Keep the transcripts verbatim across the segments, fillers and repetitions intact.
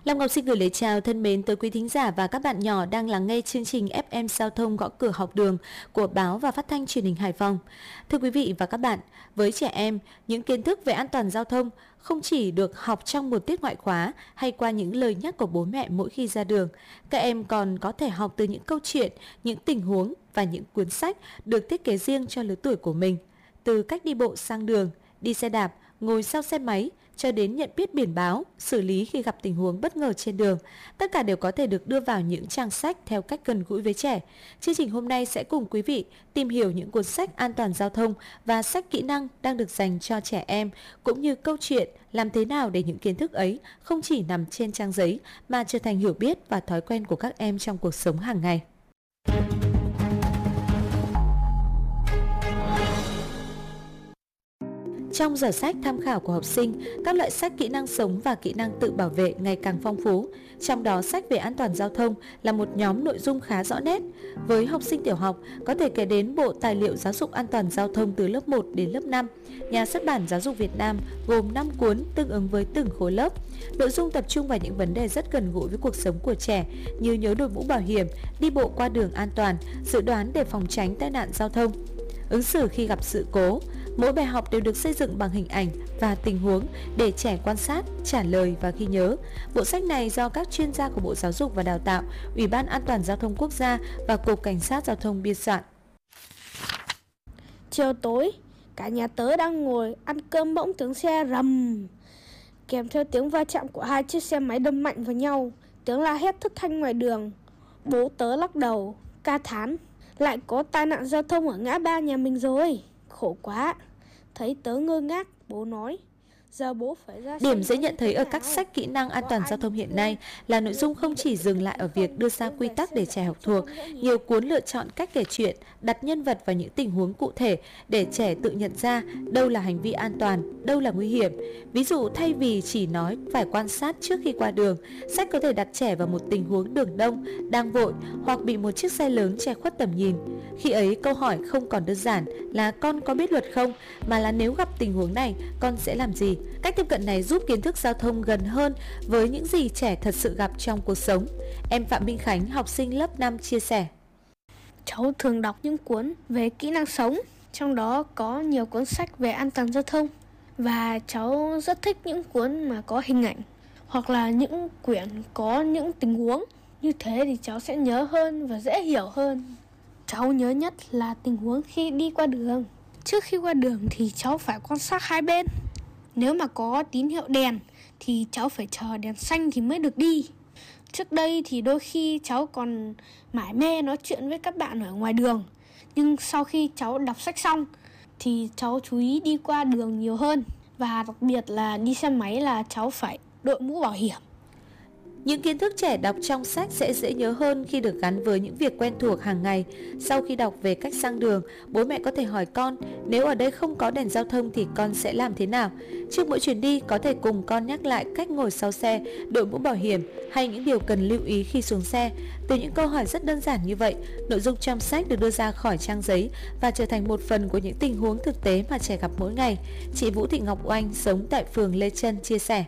Long Ngọc xin gửi lời chào thân mến tới quý thính giả và các bạn nhỏ đang lắng nghe chương trình ép em Giao thông Gõ Cửa Học Đường của Báo và Phát thanh Truyền hình Hải Phòng. Thưa quý vị và các bạn, với trẻ em, những kiến thức về an toàn giao thông không chỉ được học trong một tiết ngoại khóa hay qua những lời nhắc của bố mẹ mỗi khi ra đường. Các em còn có thể học từ những câu chuyện, những tình huống và những cuốn sách được thiết kế riêng cho lứa tuổi của mình. Từ cách đi bộ sang đường, đi xe đạp, ngồi sau xe máy, cho đến nhận biết biển báo, xử lý khi gặp tình huống bất ngờ trên đường. Tất cả đều có thể được đưa vào những trang sách theo cách gần gũi với trẻ. Chương trình hôm nay sẽ cùng quý vị tìm hiểu những cuốn sách an toàn giao thông và sách kỹ năng đang được dành cho trẻ em, cũng như câu chuyện làm thế nào để những kiến thức ấy không chỉ nằm trên trang giấy mà trở thành hiểu biết và thói quen của các em trong cuộc sống hàng ngày. Trong giỏ sách tham khảo của học sinh, các loại sách kỹ năng sống và kỹ năng tự bảo vệ ngày càng phong phú. Trong đó, sách về an toàn giao thông là một nhóm nội dung khá rõ nét. Với học sinh tiểu học, có thể kể đến bộ tài liệu giáo dục an toàn giao thông từ lớp một đến lớp năm. Nhà xuất bản Giáo dục Việt Nam gồm năm cuốn tương ứng với từng khối lớp. Nội dung tập trung vào những vấn đề rất gần gũi với cuộc sống của trẻ như nhớ đội mũ bảo hiểm, đi bộ qua đường an toàn, dự đoán để phòng tránh tai nạn giao thông, ứng xử khi gặp sự cố. Mỗi bài học đều được xây dựng bằng hình ảnh và tình huống để trẻ quan sát, trả lời và ghi nhớ. Bộ sách này do các chuyên gia của Bộ Giáo dục và Đào tạo, Ủy ban An toàn Giao thông Quốc gia và Cục Cảnh sát Giao thông biên soạn. Chiều tối, cả nhà tớ đang ngồi ăn cơm bỗng tiếng xe rầm, kèm theo tiếng va chạm của hai chiếc xe máy đâm mạnh vào nhau, tiếng la hét thất thanh ngoài đường. Bố tớ lắc đầu, ca thán, lại có tai nạn giao thông ở ngã ba nhà mình rồi. Khổ quá. Thấy tớ ngơ ngác, bố nói, giờ bố phải ra. Điểm dễ nhận thấy ở các sách kỹ năng an toàn giao thông hiện nay là nội dung không chỉ dừng lại ở việc đưa ra quy tắc để trẻ học thuộc. Nhiều cuốn lựa chọn cách kể chuyện, đặt nhân vật vào những tình huống cụ thể để trẻ tự nhận ra đâu là hành vi an toàn, đâu là nguy hiểm. Ví dụ, thay vì chỉ nói phải quan sát trước khi qua đường, sách có thể đặt trẻ vào một tình huống đường đông, đang vội hoặc bị một chiếc xe lớn che khuất tầm nhìn. Khi ấy, câu hỏi không còn đơn giản là con có biết luật không, mà là nếu gặp tình huống này, con sẽ làm gì? Cách tiếp cận này giúp kiến thức giao thông gần hơn với những gì trẻ thật sự gặp trong cuộc sống. Em Phạm Minh Khánh, học sinh lớp năm chia sẻ. Cháu thường đọc những cuốn về kỹ năng sống, trong đó có nhiều cuốn sách về an toàn giao thông. Và cháu rất thích những cuốn mà có hình ảnh, hoặc là những quyển có những tình huống. Như thế thì cháu sẽ nhớ hơn và dễ hiểu hơn. Cháu nhớ nhất là tình huống khi đi qua đường. Trước khi qua đường thì cháu phải quan sát hai bên. Nếu mà có tín hiệu đèn thì cháu phải chờ đèn xanh thì mới được đi. Trước đây thì đôi khi cháu còn mải mê nói chuyện với các bạn ở ngoài đường. Nhưng sau khi cháu đọc sách xong thì cháu chú ý đi qua đường nhiều hơn. Và đặc biệt là đi xe máy là cháu phải đội mũ bảo hiểm. Những kiến thức trẻ đọc trong sách sẽ dễ nhớ hơn khi được gắn với những việc quen thuộc hàng ngày. Sau khi đọc về cách sang đường, bố mẹ có thể hỏi con, nếu ở đây không có đèn giao thông thì con sẽ làm thế nào? Trước mỗi chuyến đi, có thể cùng con nhắc lại cách ngồi sau xe, đội mũ bảo hiểm hay những điều cần lưu ý khi xuống xe. Từ những câu hỏi rất đơn giản như vậy, nội dung trong sách được đưa ra khỏi trang giấy và trở thành một phần của những tình huống thực tế mà trẻ gặp mỗi ngày. Chị Vũ Thị Ngọc Oanh, sống tại phường Lê Trân, chia sẻ.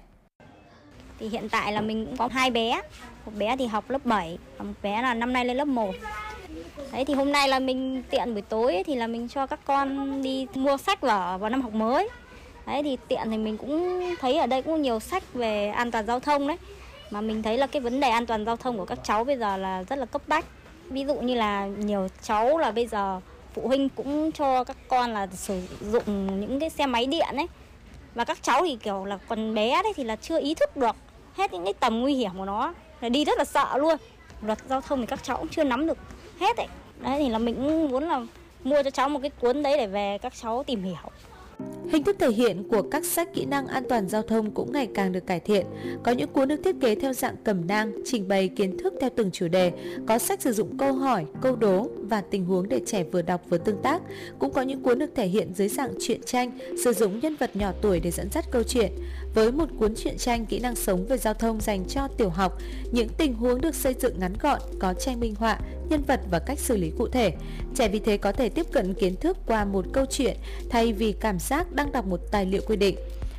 Thì hiện tại là mình cũng có hai bé, một bé thì học lớp bảy, một bé là năm nay lên lớp một. Đấy thì hôm nay là mình tiện buổi tối ấy, thì là mình cho các con đi mua sách vở vào năm học mới. Đấy thì tiện thì mình cũng thấy ở đây cũng nhiều sách về an toàn giao thông đấy. Mà mình thấy là cái vấn đề an toàn giao thông của các cháu bây giờ là rất là cấp bách. Ví dụ như là nhiều cháu là bây giờ phụ huynh cũng cho các con là sử dụng những cái xe máy điện ấy. Và các cháu thì kiểu là còn bé đấy thì là chưa ý thức được hết những cái tầm nguy hiểm của nó, là đi rất là sợ luôn. Luật giao thông thì các cháu cũng chưa nắm được hết ấy. Đấy thì là mình cũng muốn là mua cho cháu một cái cuốn đấy để về các cháu tìm hiểu. Hình thức thể hiện của các sách kỹ năng an toàn giao thông cũng ngày càng được cải thiện. Có những cuốn được thiết kế theo dạng cẩm nang, trình bày kiến thức theo từng chủ đề. Có sách sử dụng câu hỏi, câu đố và tình huống để trẻ vừa đọc vừa tương tác. Cũng có những cuốn được thể hiện dưới dạng truyện tranh, sử dụng nhân vật nhỏ tuổi để dẫn dắt câu chuyện. Với một cuốn truyện tranh kỹ năng sống về giao thông dành cho tiểu học, những tình huống được xây dựng ngắn gọn, có tranh minh họa, nhân vật và cách xử lý cụ thể. Trẻ vì thế có thể tiếp cận kiến thức qua một câu chuyện thay vì cảm giác đang đọc một tài liệu quy định.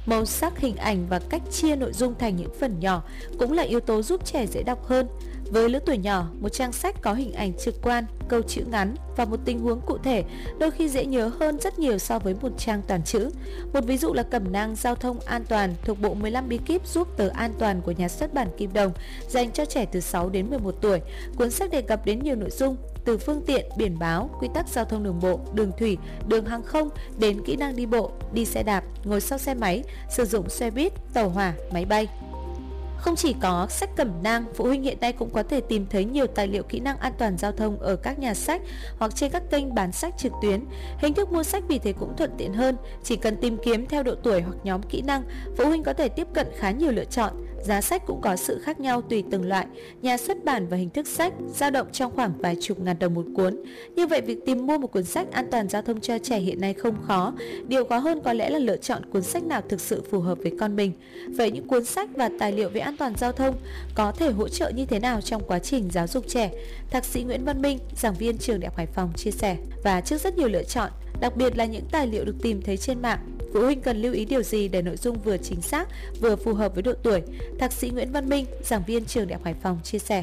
Màu sắc, hình ảnh và cách chia nội dung thành những phần nhỏ cũng là yếu tố giúp trẻ dễ đọc hơn. Với lứa tuổi nhỏ, một trang sách có hình ảnh trực quan, câu chữ ngắn và một tình huống cụ thể đôi khi dễ nhớ hơn rất nhiều so với một trang toàn chữ. Một ví dụ là cẩm nang giao thông an toàn thuộc bộ mười lăm bí kíp giúp tớ an toàn của nhà xuất bản Kim Đồng dành cho trẻ từ sáu đến mười một tuổi. Cuốn sách đề cập đến nhiều nội dung từ phương tiện, biển báo, quy tắc giao thông đường bộ, đường thủy, đường hàng không đến kỹ năng đi bộ, đi xe đạp, ngồi sau xe máy, sử dụng xe buýt, tàu hỏa, máy bay. Không chỉ có sách cẩm nang, phụ huynh hiện nay cũng có thể tìm thấy nhiều tài liệu kỹ năng an toàn giao thông ở các nhà sách hoặc trên các kênh bán sách trực tuyến. Hình thức mua sách vì thế cũng thuận tiện hơn, chỉ cần tìm kiếm theo độ tuổi hoặc nhóm kỹ năng, phụ huynh có thể tiếp cận khá nhiều lựa chọn. Giá sách cũng có sự khác nhau tùy từng loại, nhà xuất bản và hình thức sách, dao động trong khoảng vài chục ngàn đồng một cuốn. Như vậy, việc tìm mua một cuốn sách an toàn giao thông cho trẻ hiện nay không khó. Điều khó hơn có lẽ là lựa chọn cuốn sách nào thực sự phù hợp với con mình. Vậy những cuốn sách và tài liệu về an toàn giao thông có thể hỗ trợ như thế nào trong quá trình giáo dục trẻ? Thạc sĩ Nguyễn Văn Minh, giảng viên trường Đại học Hải Phòng chia sẻ. Và trước rất nhiều lựa chọn, đặc biệt là những tài liệu được tìm thấy trên mạng, phụ huynh cần lưu ý điều gì để nội dung vừa chính xác, vừa phù hợp với độ tuổi? Thạc sĩ Nguyễn Văn Minh, giảng viên trường Đại học Hải Phòng chia sẻ.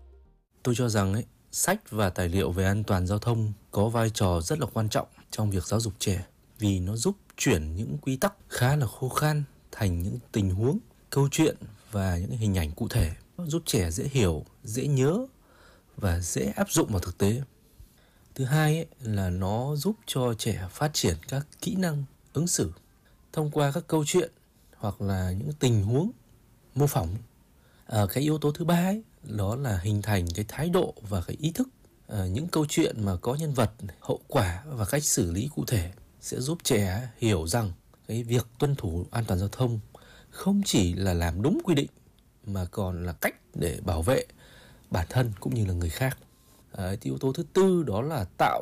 Tôi cho rằng ấy, sách và tài liệu về an toàn giao thông có vai trò rất là quan trọng trong việc giáo dục trẻ, vì nó giúp chuyển những quy tắc khá là khô khan thành những tình huống, câu chuyện và những hình ảnh cụ thể. Nó giúp trẻ dễ hiểu, dễ nhớ và dễ áp dụng vào thực tế. Thứ hai ấy, là nó giúp cho trẻ phát triển các kỹ năng ứng xử thông qua các câu chuyện hoặc là những tình huống mô phỏng. À, cái yếu tố thứ ba ấy, đó là hình thành cái thái độ và cái ý thức. À, những câu chuyện mà có nhân vật, hậu quả và cách xử lý cụ thể sẽ giúp trẻ hiểu rằng cái việc tuân thủ an toàn giao thông không chỉ là làm đúng quy định mà còn là cách để bảo vệ bản thân cũng như là người khác. À, yếu tố thứ tư đó là tạo